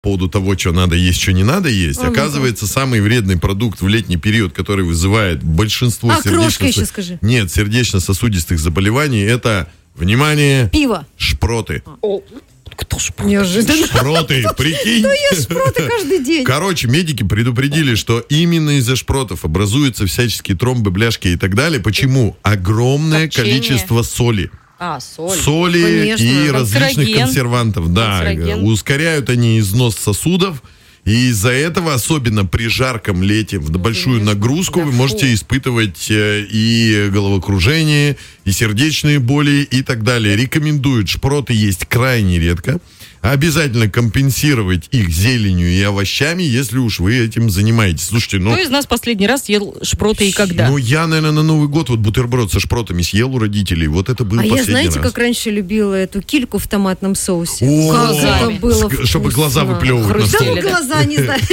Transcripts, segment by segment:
по поводу того, что надо есть, что не надо есть. Оказывается, самый вредный продукт в летний период, который вызывает большинство сердечно-сосудистых заболеваний, это, внимание, пиво, шпроты. Кто шпроты? Неожиданно. Шпроты, прикинь. Кто ест шпроты каждый день? Короче, медики предупредили, что именно из-за шпротов образуются всяческие тромбы, бляшки и так далее. Почему? Огромное количество соли. Соли. Конечно. И различных консервантов. Да, ускоряют они износ сосудов. И из-за этого, особенно при жарком лете, в большую нагрузку, вы можете испытывать и головокружение, и сердечные боли, и так далее. Рекомендуют шпроты есть крайне редко. Обязательно компенсировать их зеленью и овощами, если уж вы этим занимаетесь. Слушайте, Кто из нас последний раз ел шпроты и когда? Я, наверное, на Новый год бутерброд со шпротами съел у родителей. Вот это был последний раз. А я, знаете, как раньше любила эту кильку в томатном соусе? Как это было вкусно. Чтобы глаза выплевывать на стол. Да, глаза, не знаю.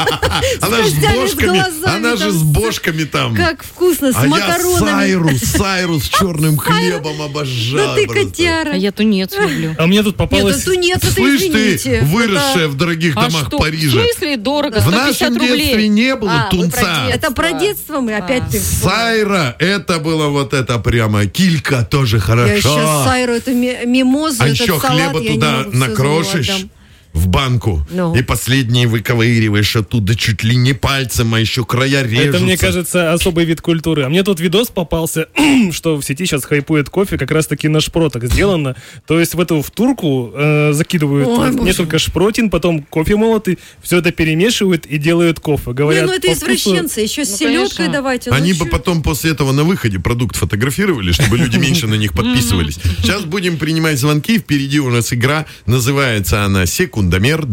Она же с бошками там. Как вкусно, с макаронами. А я сайрус с черным хлебом обожаю. Да ты котяра. А я тунец люблю. А мне тут попалось... Слышь ты, выросшая в дорогих домах Парижа. В смысле дорого? В нашем детстве не было тунца. Это про детство мы опять ты. Сайра, это было вот это прямо. Килька тоже хорошо. Я сейчас сайру, это мимозу, этот еще салат, хлеба туда накрошишь в банку, и последние выковыриваешь оттуда чуть ли не пальцем, а еще края режутся. Это, мне кажется, особый вид культуры. А мне тут видос попался, что в сети сейчас хайпует кофе как раз-таки на шпротах сделано. То есть в турку закидывают несколько шпротин, потом кофе молотый, все это перемешивают и делают кофе. Говорят, это извращенцы, еще с селедкой давайте. Они бы потом после этого на выходе продукт фотографировали, чтобы люди меньше на них подписывались. Сейчас будем принимать звонки. Впереди у нас игра. Называется она «Секундомер».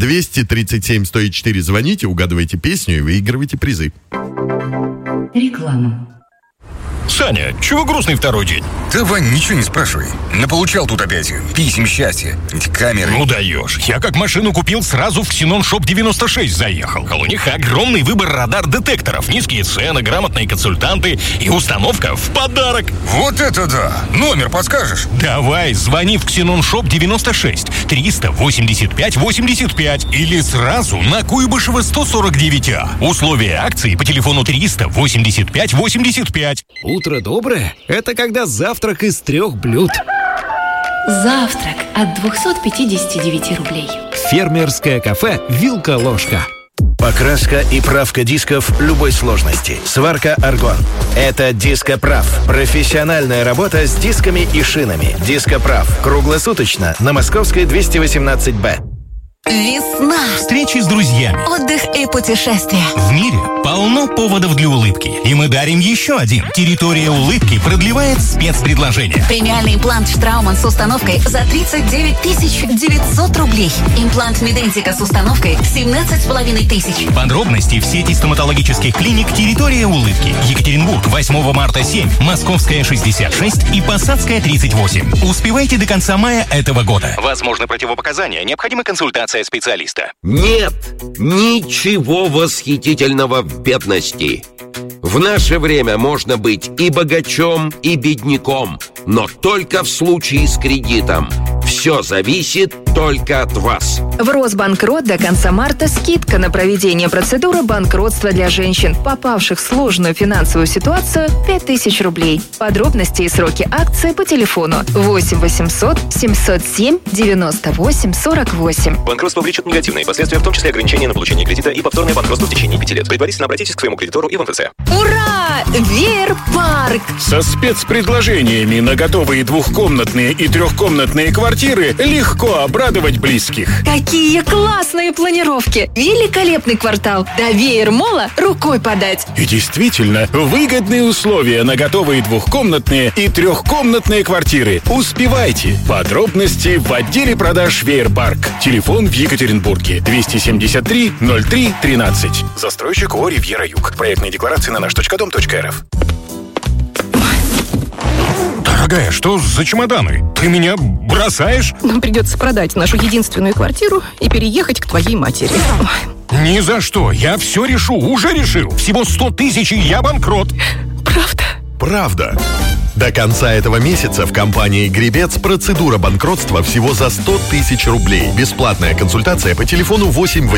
237-104. Звоните, угадывайте песню и выигрывайте призы. Реклама. Саня, чего грустный второй день? Да, Вань, ничего не спрашивай. Наполучал тут опять писем счастья. Эти камеры. Ну даешь. Я как машину купил, сразу в Xenon Shop 96 заехал. У них огромный выбор радар-детекторов, низкие цены, грамотные консультанты и установка в подарок. Вот это да! Номер подскажешь? Давай, звони в Xenon Shop 96 385 85 или сразу на Куйбышева 149А. Условия акции по телефону 385 85. Утро доброе – это когда завтрак из 3 блюд. Завтрак от 259 рублей. Фермерское кафе «Вилка-ложка». Покраска и правка дисков любой сложности. Сварка «Аргон». Это «Дископрав». Профессиональная работа с дисками и шинами. «Дископрав». Круглосуточно на Московской 218-Б. Весна. Встречи с друзьями. Отдых и путешествия. В мире полно поводов для улыбки. И мы дарим еще один. Территория улыбки продлевает спецпредложение. Премиальный имплант Штрауман с установкой за 39 900 рублей. Имплант Медентика с установкой 17 500. Подробности в сети стоматологических клиник «Территория улыбки». Екатеринбург, 8 марта 7, Московская 66 и Посадская 38. Успевайте до конца мая этого года. Возможны противопоказания. Необходима консультация специалиста. Нет ничего восхитительного в бедности. В наше время можно быть и богачом, и бедняком, но только в случае с кредитом. Все зависит только от вас. В Росбанкрот до конца марта скидка на проведение процедуры банкротства для женщин, попавших в сложную финансовую ситуацию, 5000 рублей. Подробности и сроки акции по телефону 8 800 707 98 48. Банкротство влечет негативные последствия, в том числе ограничения на получение кредита и повторное банкротство в течение 5 лет. Предварительно обратитесь к своему кредитору и в МФЦ. Ура! Веерпарк! Со спецпредложениями на готовые двухкомнатные и трехкомнатные квартиры легко обрадовать близких. Какие классные планировки! Великолепный квартал! До Веермола рукой подать! И действительно, выгодные условия на готовые двухкомнатные и трехкомнатные квартиры. Успевайте! Подробности в отделе продаж Веерпарк. Телефон в Екатеринбурге 273 03 13. Застройщик ООО «Ривьера Юг». Проектные декларации на наш.дом.рф. Дорогая, что за чемоданы? Ты меня бросаешь? Нам придется продать нашу единственную квартиру и переехать к твоей матери. Ни за что. Я все решу. Уже решил. Всего 100 000, и я банкрот. Правда? Правда. До конца этого месяца в компании «Гребец» процедура банкротства всего за 100 тысяч рублей. Бесплатная консультация по телефону 8